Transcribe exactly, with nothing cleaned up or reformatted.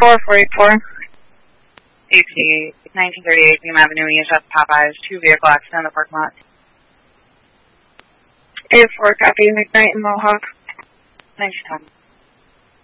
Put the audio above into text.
four four eight four. A P nineteen thirty-eight Beam Avenue, E H F Popeyes, two vehicle accident in the parking lot. A four copy, McKnight and Mohawk. Thanks, Tom.